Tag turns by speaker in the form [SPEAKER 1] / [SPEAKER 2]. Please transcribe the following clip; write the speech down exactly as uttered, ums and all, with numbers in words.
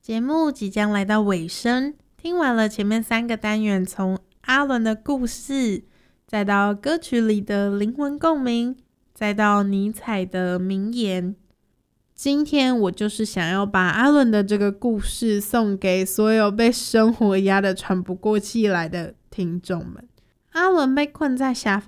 [SPEAKER 1] 节目即将来到尾声，听完了前面三个单元，从阿伦的故事，再到歌曲里的灵魂共鸣，再到尼采的名言。今天我就是想要把阿伦的这个故事送给所有被生活压得喘不过气来的听众们。阿伦被困在狭